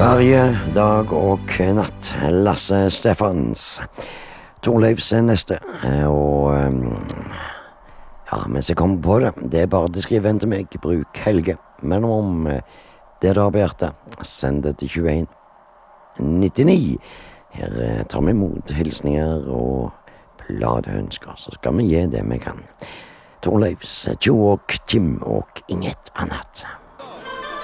Hver dag og natt. Lasse Stefans. Torleifs neste. Og ja, mens jeg kommer på det, det er bare å skrive en til meg. Bruk Helge. Men om det du har på hjertet, send det til 2199. Her tar vi imot hilsninger og pladeønsker, så skal vi gi det vi kan. Torleifs, Tjo og Kim og inget annet.